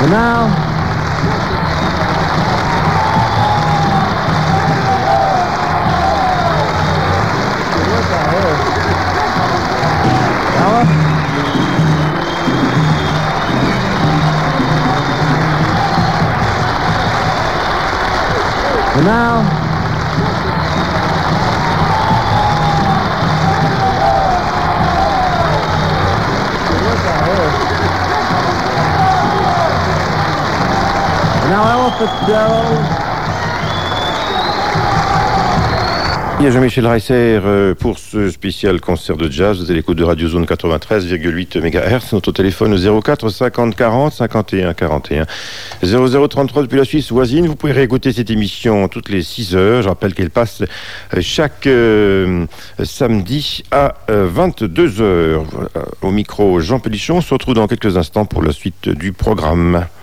now, now, Ella Fitzgerald. Il y a Jean-Michel Reiser pour ce spécial concert de jazz. Vous êtes à l'écoute de Radio Zone 93,8 MHz. Notre téléphone 04 50 40 51 41 0033 depuis la Suisse voisine. Vous pouvez réécouter cette émission toutes les 6 heures. Je rappelle qu'elle passe chaque samedi à 22 heures. Au micro, Jean Pélichon. On se retrouve dans quelques instants pour la suite du programme.